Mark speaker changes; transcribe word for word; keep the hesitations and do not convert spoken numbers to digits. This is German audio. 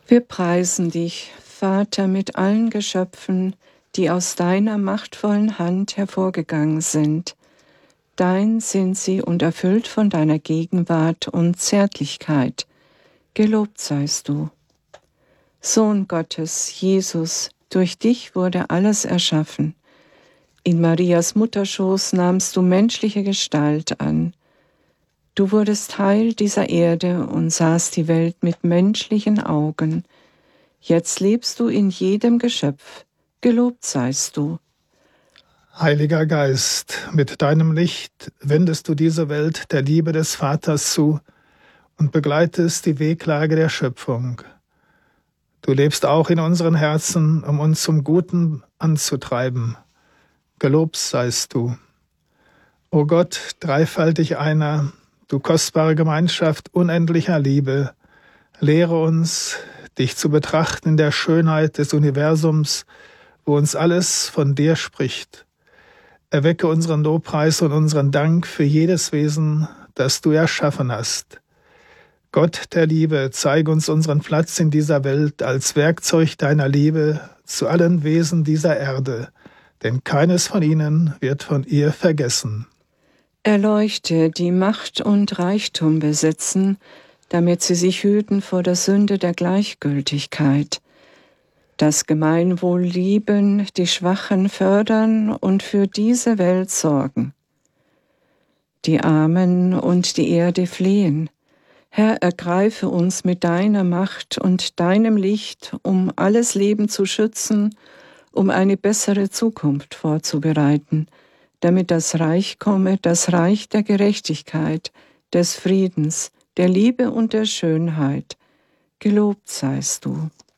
Speaker 1: Wir preisen dich, Vater, mit allen Geschöpfen, die aus deiner machtvollen Hand hervorgegangen sind. Dein sind sie und erfüllt von deiner Gegenwart und Zärtlichkeit. Gelobt seist du. Sohn Gottes, Jesus, durch dich wurde alles erschaffen. In Marias Mutterschoß nahmst du menschliche Gestalt an. Du wurdest Teil dieser Erde und sahst die Welt mit menschlichen Augen. Jetzt lebst du in jedem Geschöpf. Gelobt seist du.
Speaker 2: Heiliger Geist, mit deinem Licht wendest du diese Welt der Liebe des Vaters zu und begleitest die Weglage der Schöpfung. Du lebst auch in unseren Herzen, um uns zum Guten anzutreiben. Gelobt seist du. O Gott, dreifaltig einer, du kostbare Gemeinschaft unendlicher Liebe, lehre uns, dich zu betrachten in der Schönheit des Universums, wo uns alles von dir spricht. Erwecke unseren Lobpreis und unseren Dank für jedes Wesen, das du erschaffen hast. Gott der Liebe, zeige uns unseren Platz in dieser Welt als Werkzeug deiner Liebe zu allen Wesen dieser Erde, denn keines von ihnen wird von ihr vergessen.
Speaker 1: Erleuchte, die Macht und Reichtum besitzen, damit sie sich hüten vor der Sünde der Gleichgültigkeit. Das Gemeinwohl lieben, die Schwachen fördern und für diese Welt sorgen. Die Armen und die Erde flehen. Herr, ergreife uns mit deiner Macht und deinem Licht, um alles Leben zu schützen, um eine bessere Zukunft vorzubereiten, damit das Reich komme, das Reich der Gerechtigkeit, des Friedens, der Liebe und der Schönheit. Gelobt seist du.